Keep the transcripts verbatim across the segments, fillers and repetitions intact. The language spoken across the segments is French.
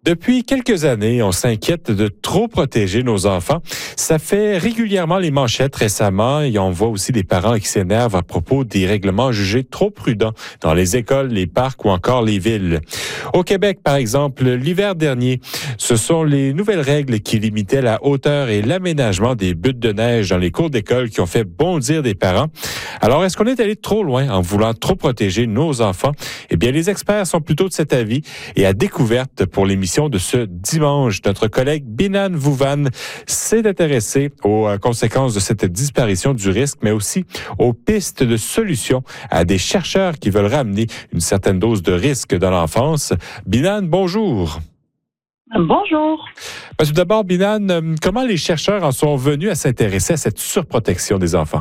Depuis quelques années, on s'inquiète de trop protéger nos enfants. Ça fait régulièrement les manchettes récemment et on voit aussi des parents qui s'énervent à propos des règlements jugés trop prudents dans les écoles, les parcs ou encore les villes. Au Québec, par exemple, l'hiver dernier, ce sont les nouvelles règles qui limitaient la hauteur et l'aménagement des buttes de neige dans les cours d'école qui ont fait bondir des parents. Alors, est-ce qu'on est allé trop loin en voulant trop protéger nos enfants? Eh bien, les experts sont plutôt de cet avis et à découverte pour l'émission de ce dimanche. Notre collègue Binan Vouvan s'est intéressé aux conséquences de cette disparition du risque, mais aussi aux pistes de solutions à des chercheurs qui veulent ramener une certaine dose de risque dans l'enfance. Binan, bonjour. Bonjour. Tout d'abord, Binan, comment les chercheurs en sont venus à s'intéresser à cette surprotection des enfants?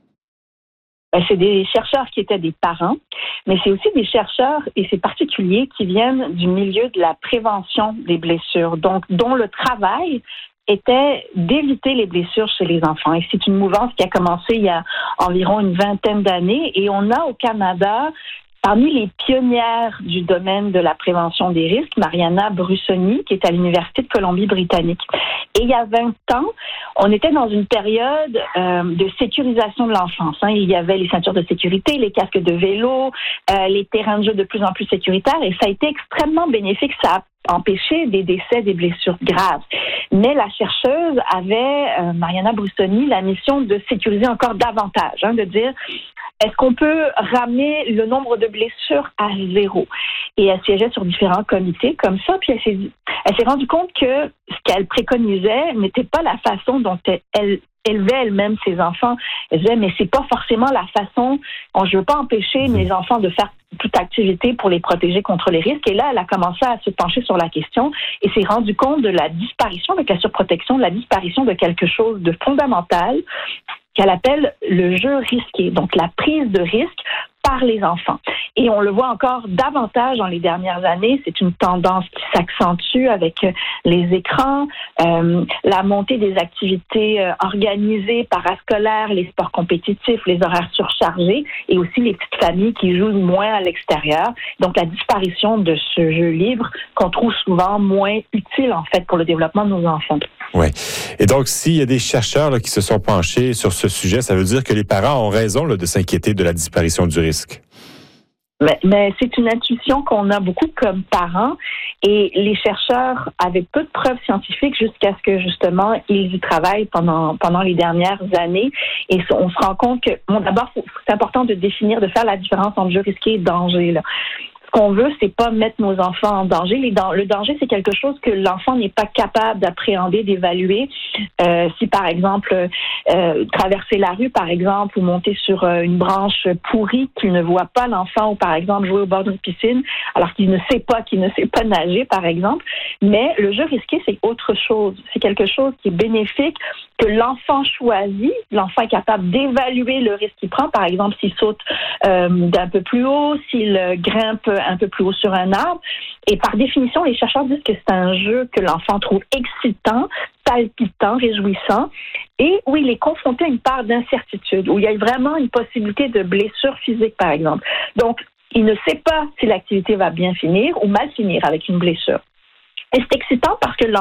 C'est des chercheurs qui étaient des parents, mais c'est aussi des chercheurs, et c'est particulier, qui viennent du milieu de la prévention des blessures, donc dont le travail était d'éviter les blessures chez les enfants. Et c'est une mouvance qui a commencé il y a environ une vingtaine d'années, et on a au Canada, parmi les pionnières du domaine de la prévention des risques, Mariana Brussoni, qui est à l'Université de Colombie-Britannique. Et il y a vingt ans, on était dans une période euh, de sécurisation de l'enfance. Hein. Il y avait les ceintures de sécurité, les casques de vélo, euh, les terrains de jeu de plus en plus sécuritaires, et ça a été extrêmement bénéfique. Ça a empêché des décès, des blessures graves. Mais la chercheuse avait, euh, Mariana Brussoni, la mission de sécuriser encore davantage, hein, de dire est-ce qu'on peut ramener le nombre de blessures à zéro? Et elle siégeait sur différents comités comme ça, puis elle s'est, elle s'est rendue compte que ce qu'elle préconisait n'était pas la façon dont elle, elle élevait elle-même ses enfants. Elle disait, mais c'est pas forcément la façon, bon, je veux pas empêcher mes enfants de faire toute activité pour les protéger contre les risques. Et là, elle a commencé à se pencher sur la question et s'est rendue compte de la disparition, avec la surprotection, de la disparition de quelque chose de fondamental qu'elle appelle le jeu risqué, donc la prise de risque par les enfants. Et on le voit encore davantage dans les dernières années. C'est une tendance qui s'accentue avec les écrans, euh, la montée des activités euh, organisées parascolaires, les sports compétitifs, les horaires surchargés et aussi les petites familles qui jouent moins à l'extérieur. Donc, la disparition de ce jeu libre qu'on trouve souvent moins utile, en fait, pour le développement de nos enfants. Oui. Et donc, s'il y a des chercheurs là, qui se sont penchés sur ce sujet, ça veut dire que les parents ont raison là, de s'inquiéter de la disparition du risque. Mais, mais c'est une intuition qu'on a beaucoup comme parents et les chercheurs avaient peu de preuves scientifiques jusqu'à ce que justement ils y travaillent pendant pendant les dernières années et on se rend compte que bon d'abord c'est important de définir, de faire la différence entre jeu risqué et danger là. Ce qu'on veut, c'est pas mettre nos enfants en danger. Les dan- le danger, c'est quelque chose que l'enfant n'est pas capable d'appréhender, d'évaluer. Euh, si, par exemple, euh, traverser la rue, par exemple, ou monter sur euh, une branche pourrie qu'il ne voit pas l'enfant, ou par exemple jouer au bord d'une piscine, alors qu'il ne sait pas, qu'il ne sait pas nager, par exemple. Mais le jeu risqué, c'est autre chose. C'est quelque chose qui est bénéfique, que l'enfant choisit. L'enfant est capable d'évaluer le risque qu'il prend. Par exemple, s'il saute euh, d'un peu plus haut, s'il grimpe un peu plus haut sur un arbre. Et par définition, les chercheurs disent que c'est un jeu que l'enfant trouve excitant, palpitant, réjouissant, et où il est confronté à une part d'incertitude, où il y a vraiment une possibilité de blessure physique, par exemple. Donc, il ne sait pas si l'activité va bien finir ou mal finir avec une blessure. Et c'est excitant parce que l'enfant